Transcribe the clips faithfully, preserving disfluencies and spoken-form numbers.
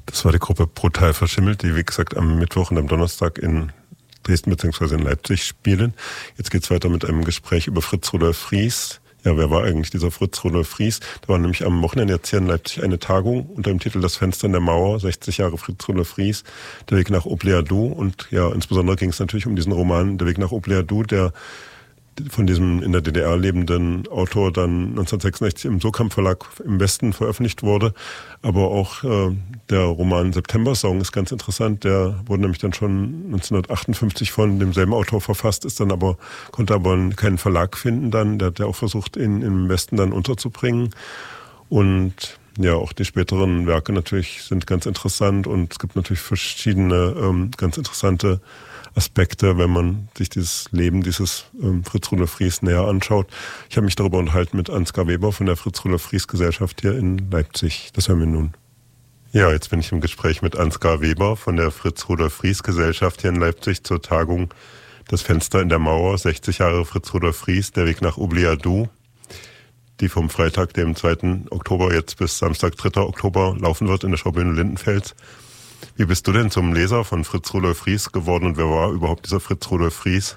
Das war die Gruppe Brutal Verschimmelt, die wie gesagt am Mittwoch und am Donnerstag in Dresden bzw. in Leipzig spielen. Jetzt geht's weiter mit einem Gespräch über Fritz Rudolf Fries. Ja, wer war eigentlich dieser Fritz Rudolf Fries? Da war nämlich am Wochenende jetzt hier in Leipzig eine Tagung unter dem Titel Das Fenster in der Mauer, sechzig Jahre Fritz Rudolf Fries, der Weg nach Obliadou. Und ja, insbesondere ging es natürlich um diesen Roman Der Weg nach Obliadou, der von diesem in der D D R lebenden Autor dann neunzehnhundertsechsundsechzig im Surkamp Verlag im Westen veröffentlicht wurde. Aber auch äh, der Roman September-Song ist ganz interessant. Der wurde nämlich dann schon neunzehnhundertachtundfünfzig von demselben Autor verfasst, ist dann aber, konnte aber keinen Verlag finden dann. Der hat ja auch versucht, ihn im Westen dann unterzubringen. Und ja, auch die späteren Werke natürlich sind ganz interessant und es gibt natürlich verschiedene ähm, ganz interessante Aspekte, wenn man sich dieses Leben dieses ähm, Fritz Rudolf Fries näher anschaut. Ich habe mich darüber unterhalten mit Ansgar Weber von der Fritz Rudolf Fries Gesellschaft hier in Leipzig. Das hören wir nun. Ja, jetzt bin ich im Gespräch mit Ansgar Weber von der Fritz Rudolf Fries Gesellschaft hier in Leipzig zur Tagung Das Fenster in der Mauer, sechzig Jahre Fritz Rudolf Fries, der Weg nach Obliadou, die vom Freitag, dem zweiten Oktober jetzt bis Samstag, dritter Oktober laufen wird in der Schaubühne Lindenfels. Wie bist du denn zum Leser von Fritz Rudolf Fries geworden und wer war überhaupt dieser Fritz Rudolf Fries?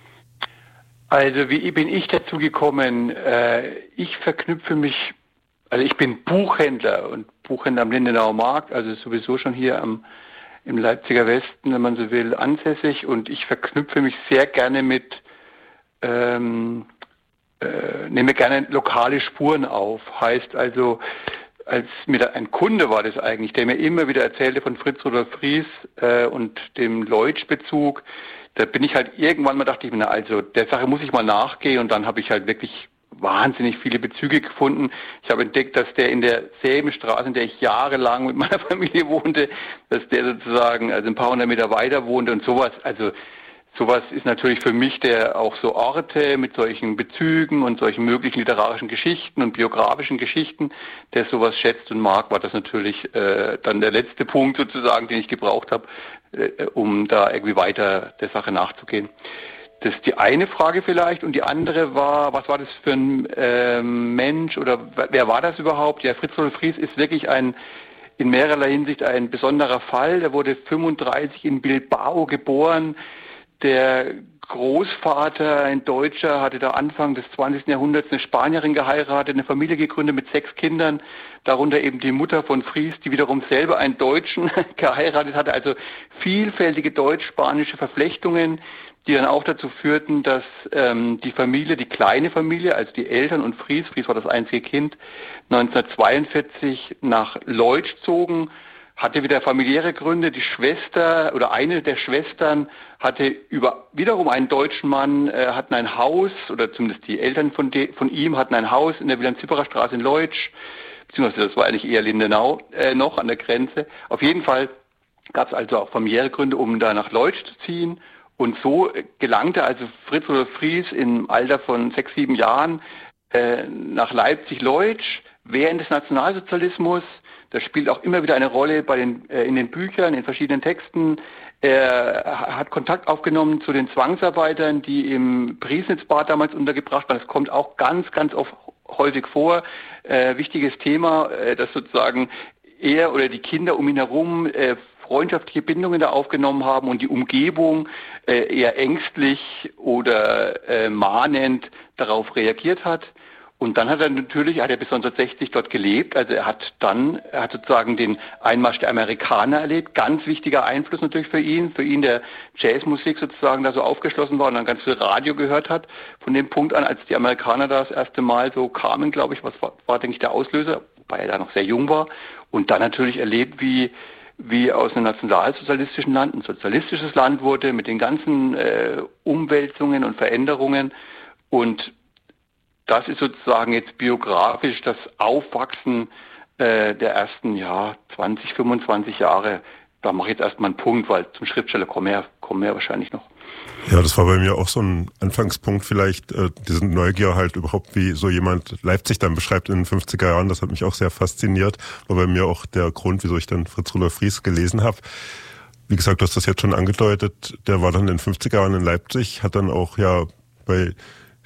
Also wie bin ich dazu gekommen? Äh, ich verknüpfe mich, also ich bin Buchhändler und Buchhändler am Lindenauer Markt, also sowieso schon hier am, im Leipziger Westen, wenn man so will, ansässig und ich verknüpfe mich sehr gerne mit, ähm, äh, nehme gerne lokale Spuren auf, heißt also, als mir da ein Kunde war das eigentlich, der mir immer wieder erzählte von Fritz Rudolf Fries äh, und dem Leutsch-Bezug, da bin ich halt irgendwann mal, dachte ich mir, na also der Sache muss ich mal nachgehen und dann habe ich halt wirklich wahnsinnig viele Bezüge gefunden. Ich habe entdeckt, dass der in derselben Straße, in der ich jahrelang mit meiner Familie wohnte, dass der sozusagen also ein paar hundert Meter weiter wohnte und sowas, also sowas ist natürlich für mich, der auch so Orte mit solchen Bezügen und solchen möglichen literarischen Geschichten und biografischen Geschichten, der sowas schätzt und mag, war das natürlich äh, dann der letzte Punkt sozusagen, den ich gebraucht habe, äh, um da irgendwie weiter der Sache nachzugehen. Das ist die eine Frage vielleicht und die andere war, was war das für ein äh, Mensch oder wer war das überhaupt? Ja, Fritz Rudolf Fries ist wirklich ein in mehrerlei Hinsicht ein besonderer Fall. Der wurde fünfunddreißig in Bilbao geboren. Der Großvater, ein Deutscher, hatte da Anfang des zwanzigsten Jahrhunderts eine Spanierin geheiratet, eine Familie gegründet mit sechs Kindern, darunter eben die Mutter von Fries, die wiederum selber einen Deutschen geheiratet hatte, also vielfältige deutsch-spanische Verflechtungen, die dann auch dazu führten, dass ähm, die Familie, die kleine Familie, also die Eltern und Fries, Fries war das einzige Kind, neunzehnhundertzweiundvierzig nach Leutsch zogen, hatte wieder familiäre Gründe. Die Schwester oder eine der Schwestern hatte über wiederum einen deutschen Mann, äh, hatten ein Haus, oder zumindest die Eltern von, de, von ihm hatten ein Haus in der Wilhelm-Zipperer Straße in Leutsch, beziehungsweise das war eigentlich eher Lindenau äh, noch an der Grenze. Auf jeden Fall gab es also auch familiäre Gründe, um da nach Leutsch zu ziehen. Und so gelangte also Fritz Rudolf Fries im Alter von sechs, sieben Jahren äh, nach Leipzig-Leutsch während des Nationalsozialismus. Das spielt auch immer wieder eine Rolle bei den, äh, in den Büchern, in verschiedenen Texten. Er hat Kontakt aufgenommen zu den Zwangsarbeitern, die im Priesnitzbad damals untergebracht waren. Das kommt auch ganz, ganz oft häufig vor. Äh, wichtiges Thema, äh, dass sozusagen er oder die Kinder um ihn herum äh, freundschaftliche Bindungen da aufgenommen haben und die Umgebung äh, eher ängstlich oder äh, mahnend darauf reagiert hat. Und dann hat er natürlich, hat er bis neunzehnhundertsechzig dort gelebt, also er hat dann, er hat sozusagen den Einmarsch der Amerikaner erlebt, ganz wichtiger Einfluss natürlich für ihn, für ihn der Jazzmusik sozusagen da so aufgeschlossen war und dann ganz viel Radio gehört hat, von dem Punkt an, als die Amerikaner da das erste Mal so kamen, glaube ich, was war, war denke ich der Auslöser, wobei er da noch sehr jung war und dann natürlich erlebt, wie wie aus einem nationalsozialistischen Land ein sozialistisches Land wurde mit den ganzen äh, Umwälzungen und Veränderungen und das ist sozusagen jetzt biografisch das Aufwachsen äh, der ersten ja, zwanzig, fünfundzwanzig Jahre. Da mache ich jetzt erstmal einen Punkt, weil zum Schriftsteller kommen wir, kommen wir wahrscheinlich noch. Ja, das war bei mir auch so ein Anfangspunkt vielleicht, äh, diese Neugier halt überhaupt, wie so jemand Leipzig dann beschreibt in den fünfziger Jahren. Das hat mich auch sehr fasziniert. War bei mir auch der Grund, wieso ich dann Fritz Rudolf Fries gelesen habe. Wie gesagt, du hast das jetzt schon angedeutet. Der war dann in den fünfziger Jahren in Leipzig, hat dann auch ja bei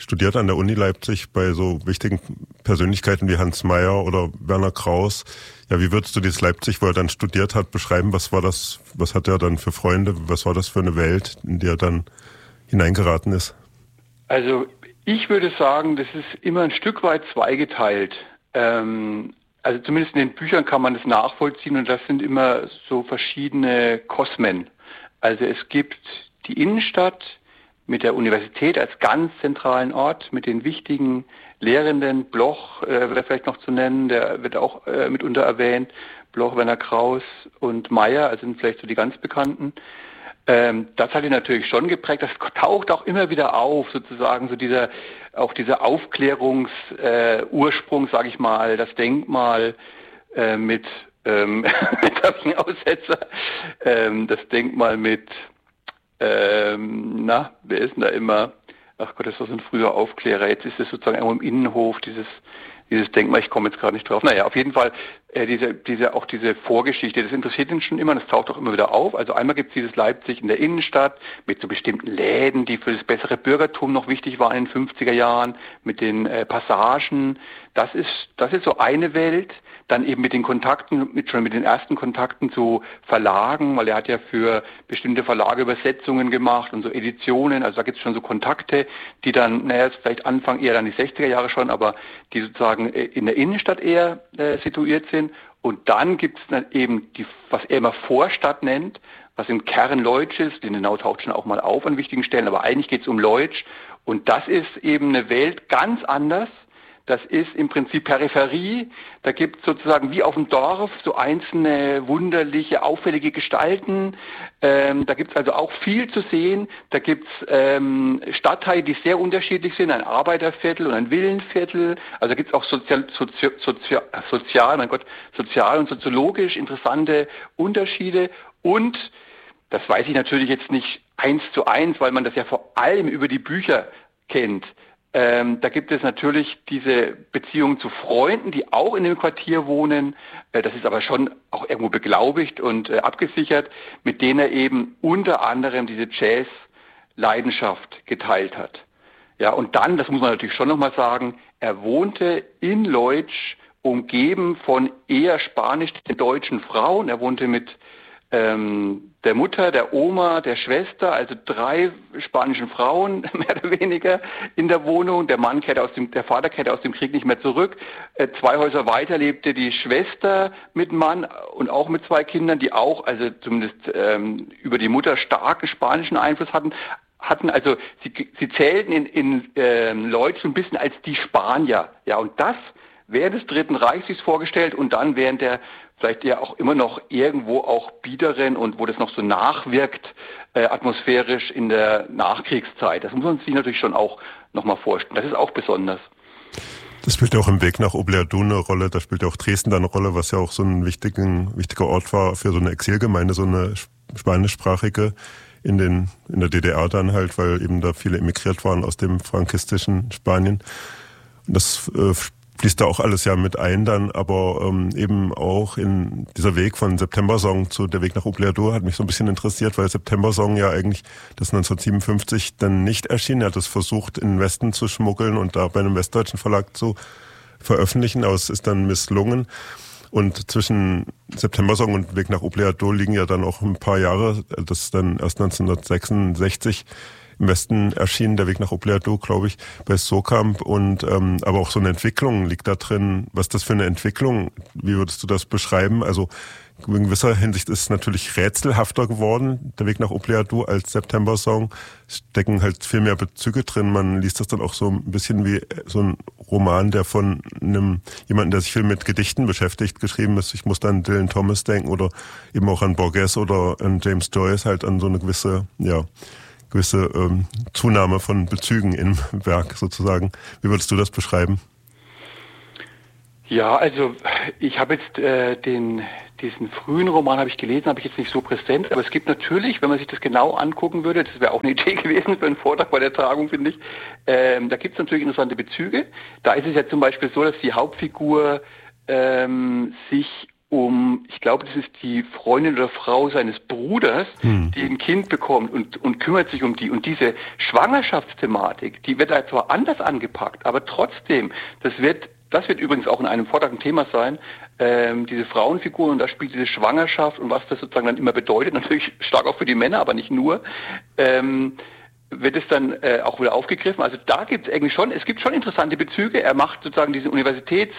studiert an der Uni Leipzig bei so wichtigen Persönlichkeiten wie Hans Mayer oder Werner Krauss. Ja, wie würdest du dieses Leipzig, wo er dann studiert hat, beschreiben? Was war das, was hat er dann für Freunde? Was war das für eine Welt, in die er dann hineingeraten ist? Also ich würde sagen, das ist immer ein Stück weit zweigeteilt. Ähm, also zumindest in den Büchern kann man das nachvollziehen und das sind immer so verschiedene Kosmen. Also es gibt die Innenstadt mit der Universität als ganz zentralen Ort, mit den wichtigen Lehrenden, Bloch äh, wird er vielleicht noch zu nennen, der wird auch äh, mitunter erwähnt, Bloch, Werner Krauss und Mayer, also sind vielleicht so die ganz bekannten. Ähm, das hat ihn natürlich schon geprägt, das taucht auch immer wieder auf, sozusagen, so dieser, auch dieser Aufklärungsursprung, äh, Ursprung, sag ich mal, das Denkmal äh, mit, ähm, jetzt habe ich einen Aussetzer, ähm, das Denkmal mit, Ähm, na, wer ist denn da immer? Ach Gott, das war so ein früher Aufklärer. Jetzt ist es sozusagen irgendwo im Innenhof, dieses dieses Denkmal. Ich komme jetzt gerade nicht drauf. Naja, auf jeden Fall äh, diese diese auch diese Vorgeschichte. Das interessiert ihn schon immer. Das taucht auch immer wieder auf. Also einmal gibt es dieses Leipzig in der Innenstadt mit so bestimmten Läden, die für das bessere Bürgertum noch wichtig waren in den fünfziger Jahren, mit den äh, Passagen. Das ist das ist so eine Welt. Dann eben mit den Kontakten, mit schon mit den ersten Kontakten zu Verlagen, weil er hat ja für bestimmte Verlage Übersetzungen gemacht und so Editionen, also da gibt es schon so Kontakte, die dann, naja, vielleicht Anfang eher dann die sechziger Jahre schon, aber die sozusagen in der Innenstadt eher äh, situiert sind. Und dann gibt es dann eben die, was er immer Vorstadt nennt, was im Kern Leutsch ist, den Denau taucht schon auch mal auf an wichtigen Stellen, aber eigentlich geht es um Leutsch. Und das ist eben eine Welt ganz anders. Das ist im Prinzip Peripherie. Da gibt es sozusagen wie auf dem Dorf so einzelne wunderliche, auffällige Gestalten. Ähm, da gibt es also auch viel zu sehen. Da gibt es ähm, Stadtteile, die sehr unterschiedlich sind. Ein Arbeiterviertel und ein Villenviertel. Also da gibt es auch sozial, sozial, sozial, sozial, mein Gott, sozial und soziologisch interessante Unterschiede. Und das weiß ich natürlich jetzt nicht eins zu eins, weil man das ja vor allem über die Bücher kennt. Ähm, da gibt es natürlich diese Beziehungen zu Freunden, die auch in dem Quartier wohnen. Äh, das ist aber schon auch irgendwo beglaubigt und äh, abgesichert, mit denen er eben unter anderem diese Jazz-Leidenschaft geteilt hat. Ja, und dann, das muss man natürlich schon nochmal sagen, er wohnte in Leutsch, umgeben von eher spanisch-deutschen Frauen. Er wohnte mit ähm, der Mutter, der Oma, der Schwester, also drei spanischen Frauen, mehr oder weniger, in der Wohnung. Der Mann kehrte aus dem, der Vater kehrte aus dem Krieg nicht mehr zurück. Äh, zwei Häuser weiter lebte die Schwester mit Mann und auch mit zwei Kindern, die auch, also zumindest ähm, über die Mutter starken spanischen Einfluss hatten. hatten also sie, sie zählten in, in ähm, Leutsch so ein bisschen als die Spanier. Ja, und das während des Dritten Reichs sich vorgestellt und dann während der vielleicht ja auch immer noch irgendwo auch biederen und wo das noch so nachwirkt, äh, atmosphärisch in der Nachkriegszeit. Das muss man sich natürlich schon auch nochmal vorstellen. Das ist auch besonders. Das spielt ja auch im Weg nach Obliadu eine Rolle, da spielt ja auch Dresden da eine Rolle, was ja auch so ein wichtigen, wichtiger Ort war für so eine Exilgemeinde, so eine spanischsprachige in den, in der D D R dann halt, weil eben da viele emigriert waren aus dem frankistischen Spanien. Und das äh, fließt da auch alles ja mit ein dann, aber ähm, eben auch in dieser Weg von Septembersong zu der Weg nach Obliadu hat mich so ein bisschen interessiert, weil Septembersong ja eigentlich das neunzehnhundertsiebenundfünfzig dann nicht erschien. Er hat es versucht in den Westen zu schmuggeln und da bei einem westdeutschen Verlag zu veröffentlichen, aber es ist dann misslungen. Und zwischen Septembersong und Weg nach Obliadu liegen ja dann auch ein paar Jahre, das ist dann erst neunzehnhundertsechsundsechzig im Westen erschien, der Weg nach Obliadu, glaube ich, bei Sokamp. Und ähm, aber auch so eine Entwicklung liegt da drin. Was ist das für eine Entwicklung? Wie würdest du das beschreiben? Also in gewisser Hinsicht ist es natürlich rätselhafter geworden, der Weg nach Obliadu, als Septembersong. Es stecken halt viel mehr Bezüge drin. Man liest das dann auch so ein bisschen wie so ein Roman, der von einem jemanden, der sich viel mit Gedichten beschäftigt, geschrieben ist. Ich muss da an Dylan Thomas denken oder eben auch an Borges oder an James Joyce, halt an so eine gewisse, ja, gewisse ähm, Zunahme von Bezügen im Werk sozusagen. Wie würdest du das beschreiben? Ja, also ich habe jetzt äh, den diesen frühen Roman habe ich gelesen, habe ich jetzt nicht so präsent, aber es gibt natürlich, wenn man sich das genau angucken würde, das wäre auch eine Idee gewesen für einen Vortrag bei der Tagung, finde ich, ähm, da gibt es natürlich interessante Bezüge. Da ist es ja zum Beispiel so, dass die Hauptfigur ähm, sich um, ich glaube, das ist die Freundin oder Frau seines Bruders, hm. die ein Kind bekommt und, und kümmert sich um die. Und diese Schwangerschaftsthematik, die wird da zwar anders angepackt, aber trotzdem, das wird, das wird übrigens auch in einem Vortrag ein Thema sein, ähm, diese Frauenfiguren, und da spielt diese Schwangerschaft und was das sozusagen dann immer bedeutet, natürlich stark auch für die Männer, aber nicht nur, ähm, wird es dann äh, auch wieder aufgegriffen. Also da gibt es eigentlich schon, es gibt schon interessante Bezüge. Er macht sozusagen diese Universitäts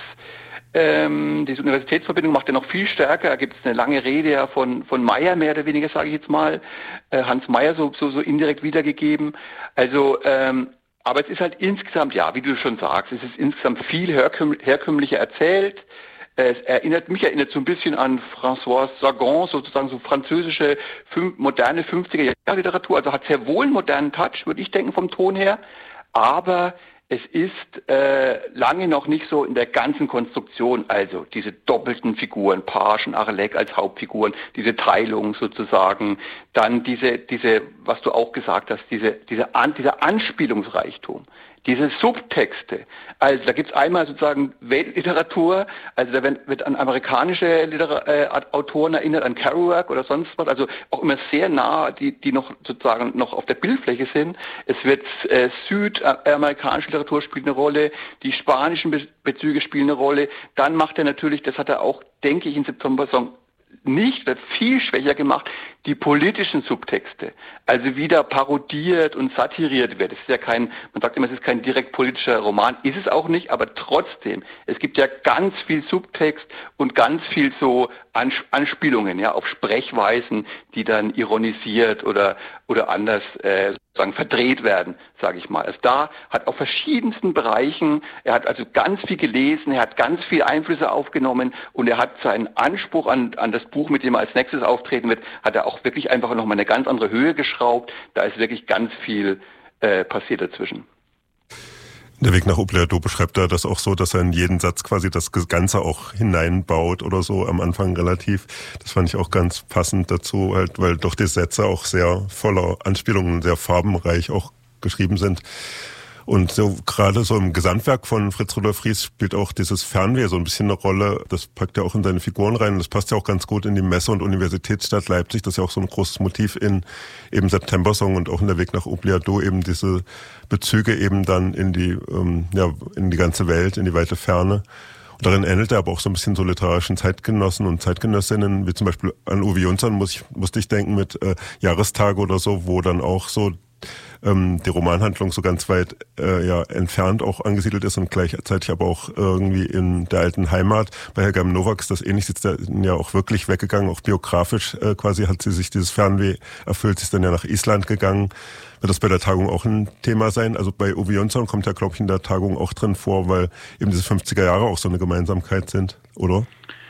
Ähm, diese Universitätsverbindung macht er noch viel stärker. Da gibt es eine lange Rede ja von von Meyer, mehr oder weniger, sage ich jetzt mal, äh, Hans Meyer so, so so indirekt wiedergegeben. Also, ähm, aber es ist halt insgesamt, ja, wie du schon sagst, es ist insgesamt viel herküm- herkömmlicher erzählt. Es erinnert mich erinnert so ein bisschen an François Sagan, sozusagen so französische fünf, moderne fünfziger-Jahre-Literatur. Also hat sehr wohl einen modernen Touch, würde ich denken, vom Ton her. Aber es ist äh, lange noch nicht so in der ganzen Konstruktion, also diese doppelten Figuren, Page und Arlec als Hauptfiguren, diese Teilung sozusagen, dann diese, diese, was du auch gesagt hast, diese, diese An, dieser Anspielungsreichtum, diese Subtexte. Also da gibt's einmal sozusagen Weltliteratur, also da wird, wird an amerikanische Liter- äh, Autoren erinnert, an Kerouac oder sonst was, also auch immer sehr nah, die die noch sozusagen noch auf der Bildfläche sind. Es wird äh, südamerikanische Literatur spielt eine Rolle, die spanischen Be- Bezüge spielen eine Rolle. Dann macht er natürlich, das hat er auch, denke ich, in September Song nicht, wird viel schwächer gemacht, die politischen Subtexte, also wieder parodiert und satiriert wird. Es ist ja kein, man sagt immer, es ist kein direkt politischer Roman, ist es auch nicht, aber trotzdem, es gibt ja ganz viel Subtext und ganz viel so Anspielungen, ja, auf Sprechweisen, die dann ironisiert oder oder anders äh, sozusagen verdreht werden, sage ich mal. Also da hat auf verschiedensten Bereichen, er hat also ganz viel gelesen, er hat ganz viel Einflüsse aufgenommen und er hat seinen Anspruch an an das Buch, mit dem er als nächstes auftreten wird, hat er auch wirklich einfach nochmal eine ganz andere Höhe geschraubt. Da ist wirklich ganz viel äh, passiert dazwischen. Der Weg nach Obliado beschreibt er das auch so, dass er in jeden Satz quasi das Ganze auch hineinbaut oder so am Anfang relativ. Das fand ich auch ganz passend dazu, halt, weil doch die Sätze auch sehr voller Anspielungen, sehr farbenreich auch geschrieben sind. Und so gerade so im Gesamtwerk von Fritz Rudolf Fries spielt auch dieses Fernweh so ein bisschen eine Rolle. Das packt er auch in seine Figuren rein. Das passt ja auch ganz gut in die Messe- und Universitätsstadt Leipzig. Das ist ja auch so ein großes Motiv in eben September-Song und auch in der Weg nach Obliado eben diese Bezüge eben dann in die, ähm, ja, in die ganze Welt, in die weite Ferne. Und darin ähnelt er aber auch so ein bisschen so literarischen Zeitgenossen und Zeitgenössinnen, wie zum Beispiel an Uwe Jonsson muss ich, musste ich denken mit äh, Jahrestage oder so, wo dann auch so ähm, die Romanhandlung so ganz weit äh, ja entfernt auch angesiedelt ist und gleichzeitig aber auch irgendwie in der alten Heimat. Bei Helga M. Nowak ist das ähnlich, sie ist da ja auch wirklich weggegangen, auch biografisch äh, quasi hat sie sich dieses Fernweh erfüllt, sie ist dann ja nach Island gegangen. Wird das bei der Tagung auch ein Thema sein? Also bei Uwe Jonsson kommt ja, glaube ich, in der Tagung auch drin vor, weil eben diese fünfziger Jahre auch so eine Gemeinsamkeit sind, oder?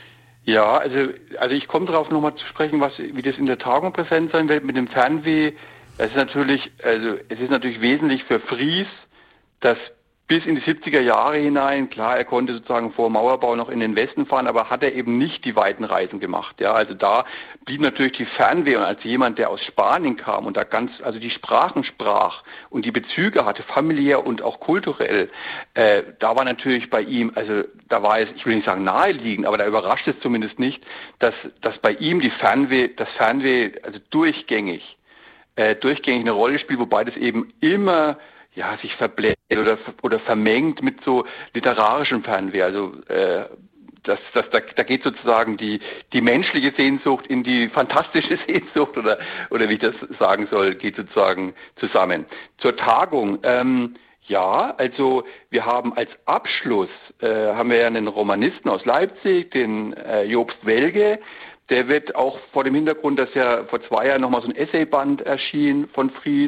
Ja, also also ich komme darauf nochmal zu sprechen, was wie das in der Tagung präsent sein wird mit dem Fernweh. Es ist natürlich, also es ist natürlich wesentlich für Fries, dass bis in die siebziger Jahre hinein, klar, er konnte sozusagen vor Mauerbau noch in den Westen fahren, aber hat er eben nicht die weiten Reisen gemacht. Ja, also da blieb natürlich die Fernweh, und als jemand, der aus Spanien kam und da ganz, also die Sprachen sprach und die Bezüge hatte, familiär und auch kulturell, äh, da war natürlich bei ihm, also da war es, ich will nicht sagen naheliegend, aber da überrascht es zumindest nicht, dass, dass bei ihm die Fernweh, das Fernweh, also durchgängig, äh, durchgängig eine Rolle spielt, wobei das eben immer ja, sich verbläht oder oder vermengt mit so literarischem Fernweh. Also äh, das, das, da, da geht sozusagen die die menschliche Sehnsucht in die fantastische Sehnsucht oder oder wie ich das sagen soll, geht sozusagen zusammen. Zur Tagung. Ähm, ja, also wir haben als Abschluss äh, haben wir ja einen Romanisten aus Leipzig, den äh, Jobst Welge. Der wird auch vor dem Hintergrund, dass ja vor zwei Jahren nochmal so ein Essayband erschien von Fries,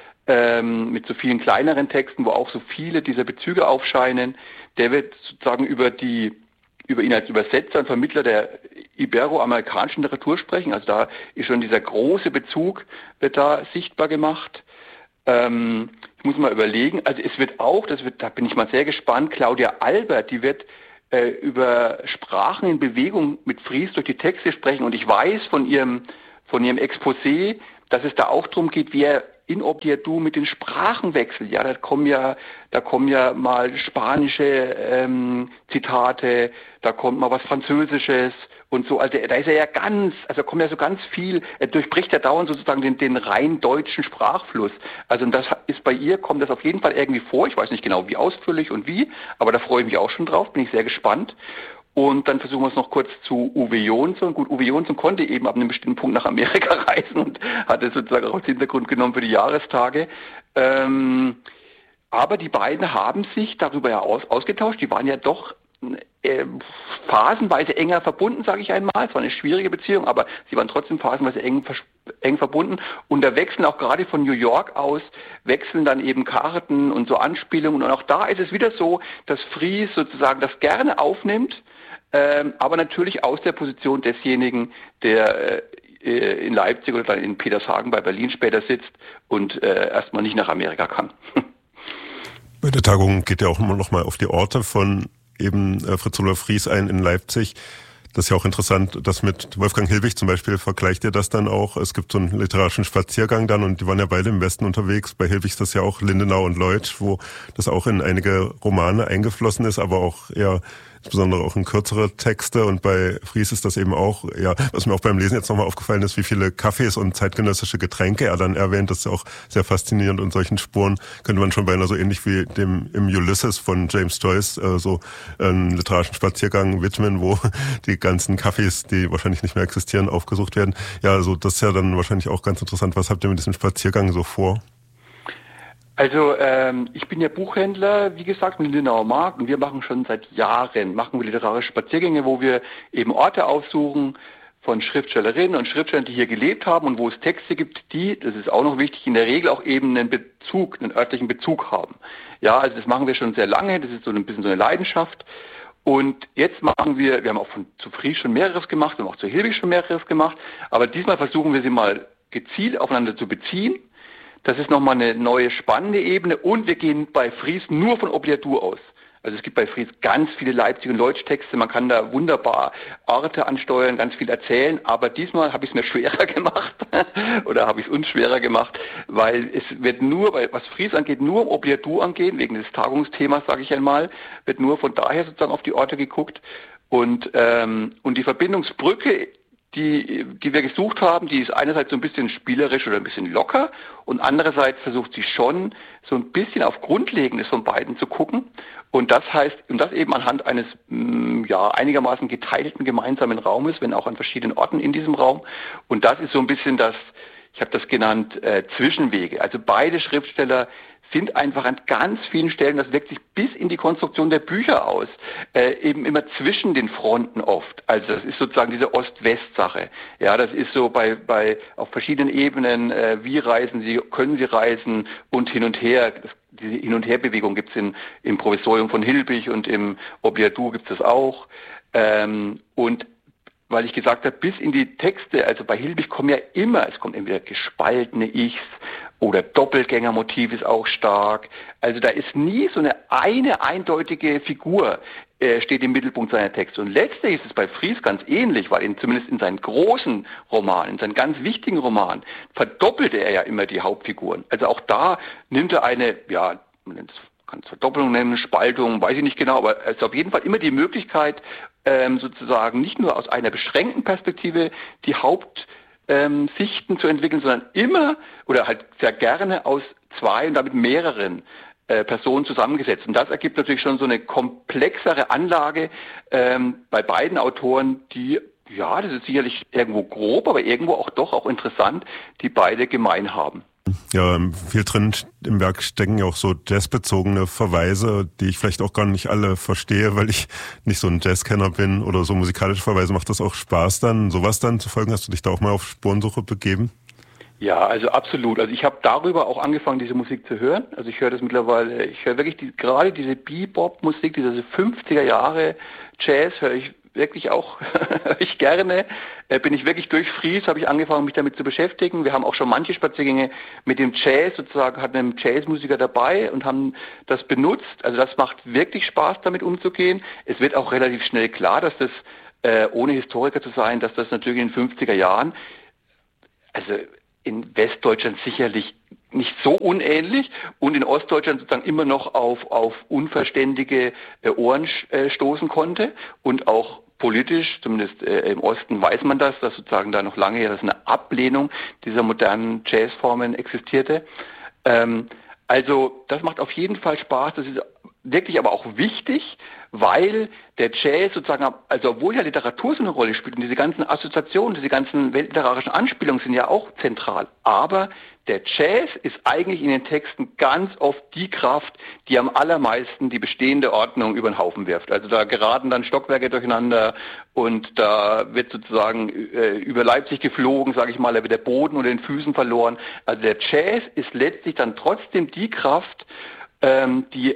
ähm, mit so vielen kleineren Texten, wo auch so viele dieser Bezüge aufscheinen. Der wird sozusagen über die, über ihn als Übersetzer und Vermittler der iberoamerikanischen Literatur sprechen. Also da ist schon dieser große Bezug, wird da sichtbar gemacht. Ähm, ich muss mal überlegen, also es wird auch, das wird, da bin ich mal sehr gespannt, Claudia Albert, die wird äh, über Sprachen in Bewegung mit Fries durch die Texte sprechen, und ich weiß von ihrem, von ihrem Exposé, dass es da auch darum geht, wie er in Obliado mit den Sprachen wechselt. Ja, da kommen ja, da kommen ja mal spanische ähm, Zitate, da kommt mal was Französisches und so. Also da ist er ja ganz, also kommt ja so ganz viel, er durchbricht ja dauernd sozusagen den, den rein deutschen Sprachfluss. Also und das ist bei ihr, kommt das auf jeden Fall irgendwie vor. Ich weiß nicht genau, wie ausführlich und wie, aber da freue ich mich auch schon drauf, bin ich sehr gespannt. Und dann versuchen wir es noch kurz zu Uwe Jonsson. Gut, Uwe Jonsson konnte eben ab einem bestimmten Punkt nach Amerika reisen und hat es sozusagen auch als Hintergrund genommen für die Jahrestage. Ähm, aber die beiden haben sich darüber ja aus, ausgetauscht. Die waren ja doch äh, phasenweise enger verbunden, sage ich einmal. Es war eine schwierige Beziehung, aber sie waren trotzdem phasenweise eng, eng verbunden. Und da wechseln auch gerade von New York aus, wechseln dann eben Karten und so Anspielungen. Und auch da ist es wieder so, dass Fries sozusagen das gerne aufnimmt, ähm, aber natürlich aus der Position desjenigen, der äh, in Leipzig oder dann in Petershagen bei Berlin später sitzt und äh, erstmal nicht nach Amerika kann. Bei der Tagung geht ja auch immer noch mal auf die Orte von eben äh, Fritz Rudolf Fries ein in Leipzig. Das ist ja auch interessant, das mit Wolfgang Hilbig zum Beispiel, vergleicht ihr das dann auch? Es gibt so einen literarischen Spaziergang dann und die waren ja beide im Westen unterwegs. Bei Hilbig ist das ja auch Lindenau und Leutsch, wo das auch in einige Romane eingeflossen ist, aber auch eher insbesondere auch in kürzere Texte. Und bei Fries ist das eben auch, ja, was mir auch beim Lesen jetzt nochmal aufgefallen ist, wie viele Kaffees und zeitgenössische Getränke er dann erwähnt. Das ist ja auch sehr faszinierend und solchen Spuren könnte man schon beinahe so ähnlich wie dem im Ulysses von James Joyce äh, so einen literarischen Spaziergang widmen, wo die ganzen Kaffees, die wahrscheinlich nicht mehr existieren, aufgesucht werden. Ja, also das ist ja dann wahrscheinlich auch ganz interessant. Was habt ihr mit diesem Spaziergang so vor? Also ähm, ich bin ja Buchhändler, wie gesagt, mit Lindenauer Markt und wir machen schon seit Jahren, machen wir literarische Spaziergänge, wo wir eben Orte aufsuchen von Schriftstellerinnen und Schriftstellern, die hier gelebt haben und wo es Texte gibt, die, das ist auch noch wichtig, in der Regel auch eben einen Bezug, einen örtlichen Bezug haben. Ja, also das machen wir schon sehr lange, das ist so ein bisschen so eine Leidenschaft. Und jetzt machen wir, wir haben auch von zu Fries schon mehreres gemacht und auch zu Hilbig schon mehreres gemacht, aber diesmal versuchen wir sie mal gezielt aufeinander zu beziehen. Das ist nochmal eine neue spannende Ebene und wir gehen bei Fries nur von Obligatur aus. Also es gibt bei Fries ganz viele Leipzig- und Leutsch-Texte, man kann da wunderbar Orte ansteuern, ganz viel erzählen, aber diesmal habe ich es mir schwerer gemacht oder habe ich es uns schwerer gemacht, weil es wird nur, was Fries angeht, nur um Obligatur angehen, wegen des Tagungsthemas, sage ich einmal, wird nur von daher sozusagen auf die Orte geguckt und, ähm, und die Verbindungsbrücke, die, die wir gesucht haben, die ist einerseits so ein bisschen spielerisch oder ein bisschen locker und andererseits versucht sie schon so ein bisschen auf Grundlegendes von beiden zu gucken. Und das heißt, und das eben anhand eines, ja, einigermaßen geteilten gemeinsamen Raumes, wenn auch an verschiedenen Orten in diesem Raum. Und das ist so ein bisschen das, ich habe das genannt, äh, Zwischenwege. Also beide Schriftsteller sind einfach an ganz vielen Stellen, das wirkt sich bis in die Konstruktion der Bücher aus, äh, eben immer zwischen den Fronten oft. Also das ist sozusagen diese Ost-West-Sache. Ja, das ist so bei bei auf verschiedenen Ebenen, äh, wie reisen Sie, können Sie reisen und hin und her. Das, diese Hin- und Herbewegung gibt es im Provisorium von Hilbig und im Obligatur gibt es das auch. Ähm, und weil ich gesagt habe, bis in die Texte, also bei Hilbig kommen ja immer, es kommt entweder gespaltene Ichs oder Doppelgängermotiv ist auch stark. Also da ist nie so eine eine eindeutige Figur äh, steht im Mittelpunkt seiner Texte. Und letztlich ist es bei Fries ganz ähnlich, weil in, zumindest in seinen großen Romanen, in seinen ganz wichtigen Romanen, verdoppelte er ja immer die Hauptfiguren. Also auch da nimmt er eine, ja, man nennt es, kann es Verdoppelung nennen, Spaltung, weiß ich nicht genau, aber es ist auf jeden Fall immer die Möglichkeit, ähm, sozusagen nicht nur aus einer beschränkten Perspektive die Haupt Ähm, Sichten zu entwickeln, sondern immer oder halt sehr gerne aus zwei und damit mehreren äh, Personen zusammengesetzt. Und das ergibt natürlich schon so eine komplexere Anlage ähm, bei beiden Autoren, die, ja, das ist sicherlich irgendwo grob, aber irgendwo auch doch auch interessant, die beide gemein haben. Ja, viel drin im Werk stecken ja auch so jazzbezogene Verweise, die ich vielleicht auch gar nicht alle verstehe, weil ich nicht so ein Jazzkenner bin oder so musikalische Verweise. Macht das auch Spaß dann, sowas dann zu folgen? Hast du dich da auch mal auf Spurensuche begeben? Ja, also absolut. Also ich habe darüber auch angefangen, diese Musik zu hören. Also ich höre das mittlerweile, ich höre wirklich die, gerade diese Bebop-Musik, diese fünfziger Jahre Jazz höre ich wirklich auch ich gerne, äh, bin ich wirklich durch Fries, habe ich angefangen, mich damit zu beschäftigen. Wir haben auch schon manche Spaziergänge mit dem Jazz sozusagen, hatten einen Jazzmusiker dabei und haben das benutzt. Also das macht wirklich Spaß, damit umzugehen. Es wird auch relativ schnell klar, dass das, äh, ohne Historiker zu sein, dass das natürlich in den fünfziger Jahren, also in Westdeutschland sicherlich nicht so unähnlich und in Ostdeutschland sozusagen immer noch auf, auf unverständige äh, Ohren äh, stoßen konnte und auch politisch, zumindest äh, im Osten weiß man das, dass sozusagen da noch lange dass eine Ablehnung dieser modernen Jazzformen existierte. Ähm, also das macht auf jeden Fall Spaß, das ist wirklich aber auch wichtig, weil der Jazz sozusagen, also obwohl ja Literatur so eine Rolle spielt und diese ganzen Assoziationen, diese ganzen weltliterarischen Anspielungen sind ja auch zentral, aber der Jazz ist eigentlich in den Texten ganz oft die Kraft, die am allermeisten die bestehende Ordnung über den Haufen wirft. Also da geraten dann Stockwerke durcheinander und da wird sozusagen äh, über Leipzig geflogen, sage ich mal, da wird der Boden unter den Füßen verloren. Also der Jazz ist letztlich dann trotzdem die Kraft, ähm, die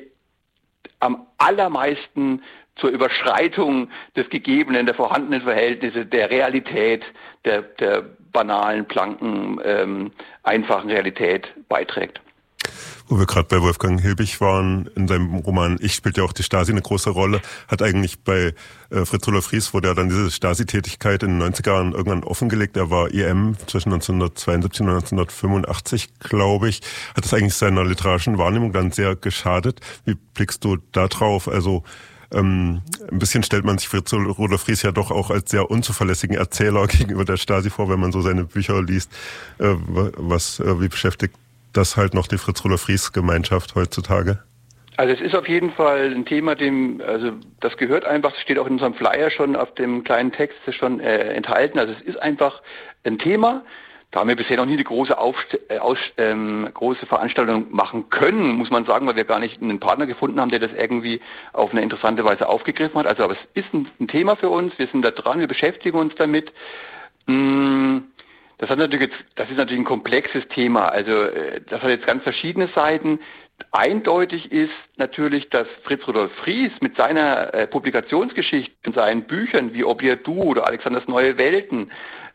am allermeisten zur Überschreitung des Gegebenen, der vorhandenen Verhältnisse, der Realität, der, der banalen, blanken, ähm, einfachen Realität beiträgt. Wo wir gerade bei Wolfgang Hilbig waren, in seinem Roman Ich spielt ja auch die Stasi eine große Rolle, hat eigentlich bei äh, Fritz Rudolf Fries wurde ja dann diese Stasi-Tätigkeit in den neunziger Jahren irgendwann offengelegt. Er war E M zwischen neunzehnhundertzweiundsiebzig und neunzehnhundertfünfundachtzig, glaube ich. Hat das eigentlich seiner literarischen Wahrnehmung dann sehr geschadet? Wie blickst du da drauf? Also Ähm, ein bisschen stellt man sich Fritz Rudolf Fries ja doch auch als sehr unzuverlässigen Erzähler gegenüber der Stasi vor, wenn man so seine Bücher liest. Äh, was, äh, wie beschäftigt das halt noch die Fritz Rudolf Fries Gemeinschaft heutzutage? Also es ist auf jeden Fall ein Thema, dem, also das gehört einfach, das steht auch in unserem Flyer schon auf dem kleinen Text schon äh, enthalten. Also es ist einfach ein Thema. Da haben wir bisher noch nie eine große, Aufst- äh, aus, ähm, große Veranstaltung machen können, muss man sagen, weil wir gar nicht einen Partner gefunden haben, der das irgendwie auf eine interessante Weise aufgegriffen hat. Also aber es ist ein, ein Thema für uns, wir sind da dran, wir beschäftigen uns damit. Mm, das hat natürlich jetzt, das ist natürlich ein komplexes Thema. Also äh, das hat jetzt ganz verschiedene Seiten. Eindeutig ist natürlich, dass Fritz Rudolf Fries mit seiner äh, Publikationsgeschichte in seinen Büchern wie Obliadu oder Alexanders Neue Welten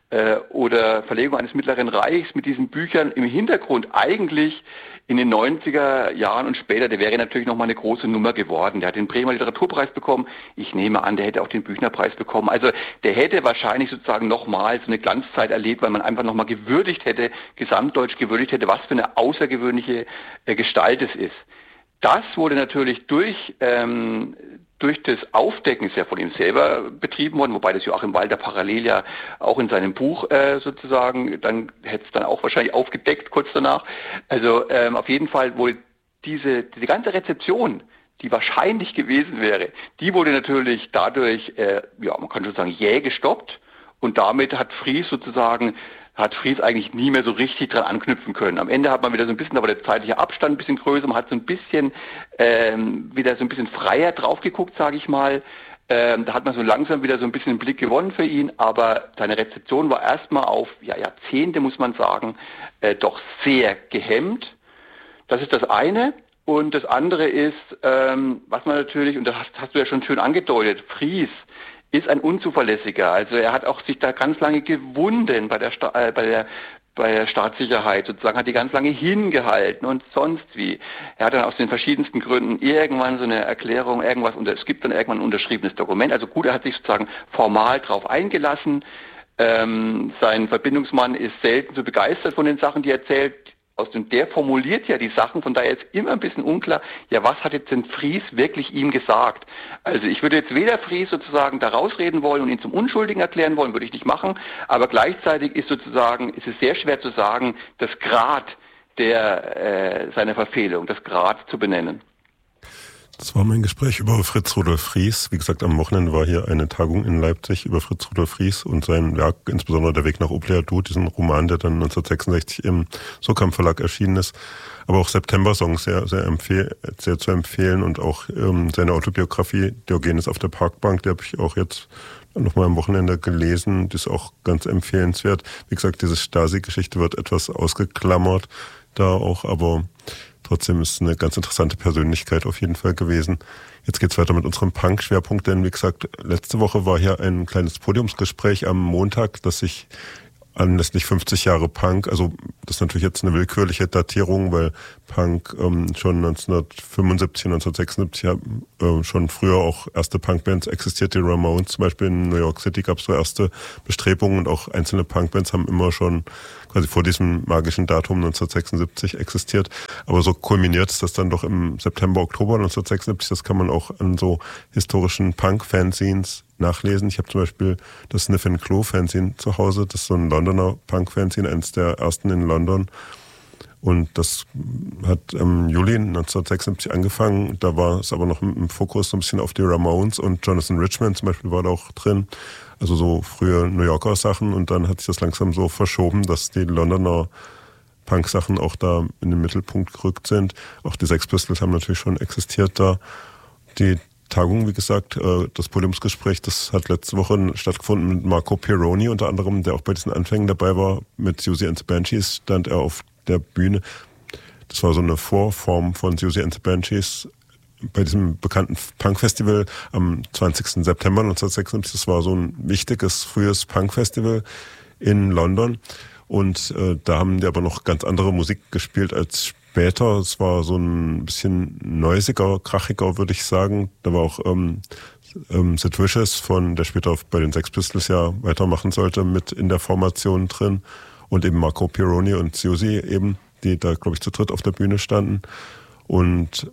oder Verlegung eines Mittleren Reichs mit diesen Büchern im Hintergrund eigentlich in den neunziger Jahren und später, der wäre natürlich nochmal eine große Nummer geworden. Der hat den Bremer Literaturpreis bekommen. Ich nehme an, der hätte auch den Büchnerpreis bekommen. Also der hätte wahrscheinlich sozusagen nochmal so eine Glanzzeit erlebt, weil man einfach nochmal gewürdigt hätte, gesamtdeutsch gewürdigt hätte, was für eine außergewöhnliche Gestalt es ist. Das wurde natürlich durch ähm, durch das Aufdecken, ist ja von ihm selber betrieben worden, wobei das Joachim Walter parallel ja auch in seinem Buch äh, sozusagen, dann hätte es dann auch wahrscheinlich aufgedeckt kurz danach. Also ähm, auf jeden Fall wurde diese diese ganze Rezeption, die wahrscheinlich gewesen wäre, die wurde natürlich dadurch, äh, ja man kann schon sagen, jäh gestoppt und damit hat Fries sozusagen hat Fries eigentlich nie mehr so richtig dran anknüpfen können. Am Ende hat man wieder so ein bisschen, aber der zeitliche Abstand ein bisschen größer, man hat so ein bisschen ähm, wieder so ein bisschen freier drauf geguckt, sage ich mal. Ähm, da hat man so langsam wieder so ein bisschen einen Blick gewonnen für ihn, aber seine Rezeption war erstmal auf ja, Jahrzehnte, muss man sagen, äh, doch sehr gehemmt. Das ist das eine. Und das andere ist, ähm, was man natürlich, und das hast, hast du ja schon schön angedeutet, Fries ist ein unzuverlässiger. Also er hat auch sich da ganz lange gewunden bei der, Sta- äh, bei der bei der Staatssicherheit sozusagen, hat die ganz lange hingehalten und sonst wie. Er hat dann aus den verschiedensten Gründen irgendwann so eine Erklärung, irgendwas, und es gibt dann irgendwann ein unterschriebenes Dokument. Also gut, er hat sich sozusagen formal drauf eingelassen. Ähm, sein Verbindungsmann ist selten so begeistert von den Sachen, die er erzählt. Aus dem, der formuliert ja die Sachen, von daher ist immer ein bisschen unklar, ja, was hat jetzt denn Fries wirklich ihm gesagt? Also ich würde jetzt weder Fries sozusagen da rausreden wollen und ihn zum Unschuldigen erklären wollen, würde ich nicht machen, aber gleichzeitig ist sozusagen, ist es sehr schwer zu sagen, das Grad der, äh, seiner Verfehlung, das Grad zu benennen. Das war mein Gespräch über Fritz Rudolf Fries. Wie gesagt, am Wochenende war hier eine Tagung in Leipzig über Fritz Rudolf Fries und sein Werk, insbesondere Der Weg nach Obliadu, diesen Roman, der dann neunzehnhundertsechsundsechzig im Surkamp Verlag erschienen ist. Aber auch September-Songs sehr, sehr, empfehl- sehr zu empfehlen und auch ähm, seine Autobiografie Diogenes auf der Parkbank, die habe ich auch jetzt nochmal am Wochenende gelesen. Die ist auch ganz empfehlenswert. Wie gesagt, diese Stasi-Geschichte wird etwas ausgeklammert da auch, aber trotzdem ist es eine ganz interessante Persönlichkeit auf jeden Fall gewesen. Jetzt geht's weiter mit unserem Punk-Schwerpunkt, denn wie gesagt, letzte Woche war hier ein kleines Podiumsgespräch am Montag, das sich anlässlich fünfzig Jahre Punk, also das ist natürlich jetzt eine willkürliche Datierung, weil Punk ähm, schon neunzehnhundertfünfundsiebzig, neunzehnhundertsechsundsiebzig ja, äh, schon früher auch erste Punkbands existiert. Die Ramones zum Beispiel in New York City gab es so erste Bestrebungen und auch einzelne Punkbands haben immer schon quasi vor diesem magischen Datum neunzehnhundertsechsundsiebzig existiert. Aber so kulminiert ist das dann doch im September, Oktober neunzehnhundertsechsundsiebzig. Das kann man auch an so historischen Punk-Fanzines nachlesen. Ich habe zum Beispiel das Sniff and Clue Fanzine zu Hause. Das ist so ein Londoner Punk-Fanzine, eines der ersten in London. Und das hat im Juli neunzehnhundertsechsundsiebzig angefangen. Da war es aber noch im Fokus so ein bisschen auf die Ramones und Jonathan Richman zum Beispiel war da auch drin. Also so frühe New Yorker Sachen. Und dann hat sich das langsam so verschoben, dass die Londoner Punk-Sachen auch da in den Mittelpunkt gerückt sind. Auch die Sex Pistols haben natürlich schon existiert da. Die Tagung, wie gesagt, das Podiumsgespräch, das hat letzte Woche stattgefunden mit Marco Pirroni unter anderem, der auch bei diesen Anfängen dabei war. Mit Siouxsie and the Banshees stand er auf der Bühne. Das war so eine Vorform von Siouxsie and the Banshees bei diesem bekannten Punk-Festival am zwanzigsten September neunzehnhundertsechsundsiebzig. Das war so ein wichtiges, frühes Punk-Festival in London. Und äh, da haben die aber noch ganz andere Musik gespielt als später. Es war so ein bisschen neusiger, krachiger, würde ich sagen. Da war auch ähm, ähm, Sid Vicious, von der später bei den Sex Pistols ja weitermachen sollte, mit in der Formation drin. Und eben Marco Pirroni und Siouxsie eben, die da, glaube ich, zu dritt auf der Bühne standen. Und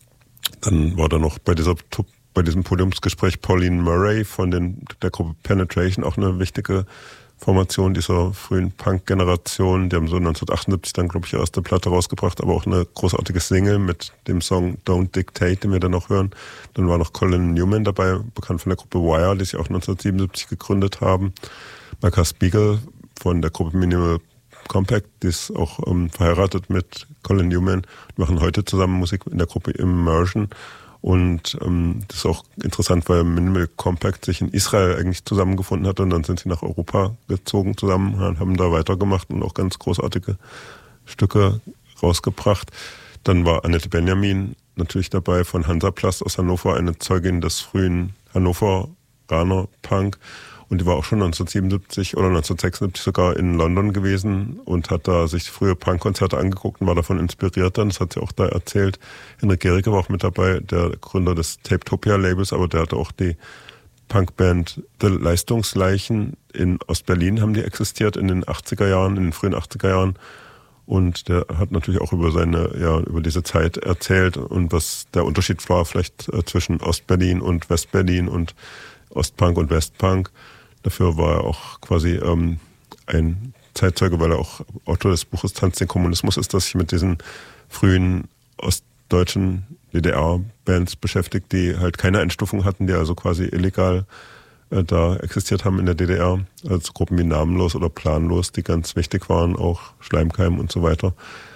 dann war da noch bei dieser bei diesem Podiumsgespräch Pauline Murray von den, der Gruppe Penetration, auch eine wichtige Formation dieser frühen Punk-Generation. Die haben so neunzehnhundertachtundsiebzig dann, glaube ich, ihre erste Platte rausgebracht, aber auch eine großartige Single mit dem Song Don't Dictate, den wir dann noch hören. Dann war noch Colin Newman dabei, bekannt von der Gruppe Wire, die sich auch neunzehnhundertsiebenundsiebzig gegründet haben. Micah Spiegel von der Gruppe Minimal Compact, die ist auch ähm, verheiratet mit Colin Newman. Die machen heute zusammen Musik in der Gruppe Immersion. Und ähm, das ist auch interessant, weil Minimal Compact sich in Israel eigentlich zusammengefunden hat und dann sind sie nach Europa gezogen zusammen, haben da weitergemacht und auch ganz großartige Stücke rausgebracht. Dann war Annette Benjamin natürlich dabei von Hansaplast aus Hannover, eine Zeugin des frühen Hannoveraner Punk. Und die war auch schon neunzehnhundertsiebenundsiebzig oder neunzehnhundertsechsundsiebzig sogar in London gewesen und hat da sich frühe Punkkonzerte angeguckt und war davon inspiriert dann. Das hat sie auch da erzählt. Henrik Gericke war auch mit dabei, der Gründer des Tapetopia-Labels, aber der hatte auch die Punkband The Leistungsleichen in Ostberlin, haben die existiert in den achtziger Jahren, in den frühen achtziger Jahren. Und der hat natürlich auch über seine, ja, über diese Zeit erzählt und was der Unterschied war vielleicht zwischen Ostberlin und Westberlin und Ostpunk und Westpunk. Dafür war er auch quasi ähm, ein Zeitzeuge, weil er auch Autor des Buches Tanz den Kommunismus ist, das sich mit diesen frühen ostdeutschen D D R-Bands beschäftigt, die halt keine Einstufung hatten, die also quasi illegal äh, da existiert haben in der D D R. Also Gruppen wie Namenlos oder Planlos, die ganz wichtig waren, auch Schleimkeim und so weiter.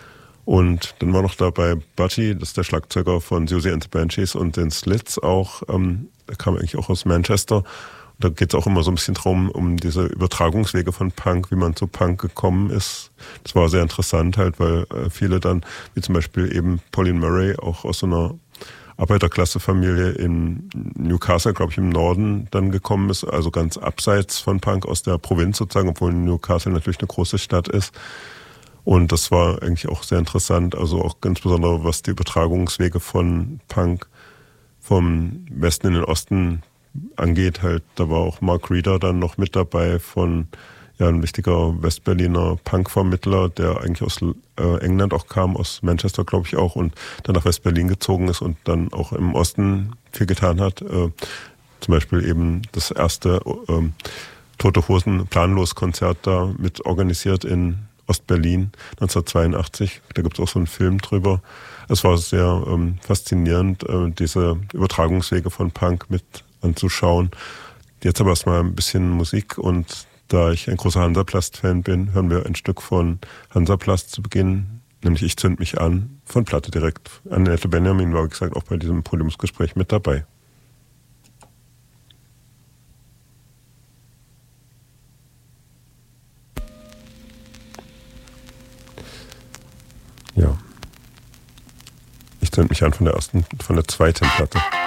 Und dann war noch dabei Budgie, das ist der Schlagzeuger von Siouxsie and the Banshees und den Slits auch. Ähm, der kam eigentlich auch aus Manchester. Und da geht es auch immer so ein bisschen drum, um diese Übertragungswege von Punk, wie man zu Punk gekommen ist. Das war sehr interessant halt, weil äh, viele dann, wie zum Beispiel eben Pauline Murray, auch aus so einer Arbeiterklasse-Familie in Newcastle, glaube ich, im Norden dann gekommen ist, also ganz abseits von Punk, aus der Provinz sozusagen, obwohl Newcastle natürlich eine große Stadt ist. Und das war eigentlich auch sehr interessant, also auch ganz besonders, was die Übertragungswege von Punk vom Westen in den Osten angeht. Halt, da war auch Mark Reeder dann noch mit dabei von, ja, ein wichtiger Westberliner Punk-Vermittler, der eigentlich aus äh, England auch kam, aus Manchester, glaube ich auch, und dann nach West-Berlin gezogen ist und dann auch im Osten viel getan hat. Äh, zum Beispiel eben das erste äh, Tote Hosen Planlos-Konzert da mit organisiert in Ostberlin neunzehnhundertzweiundachtzig. Da gibt es auch so einen Film drüber. Es war sehr ähm, faszinierend, äh, diese Übertragungswege von Punk mit anzuschauen. Jetzt aber erstmal ein bisschen Musik und da ich ein großer Hansaplast-Fan bin, hören wir ein Stück von Hansaplast zu Beginn, nämlich Ich zünd mich an, von Platte direkt. Annette Benjamin war, wie gesagt, auch bei diesem Podiumsgespräch mit dabei. Ja. Ich zünd mich an von der ersten, von der zweiten Platte.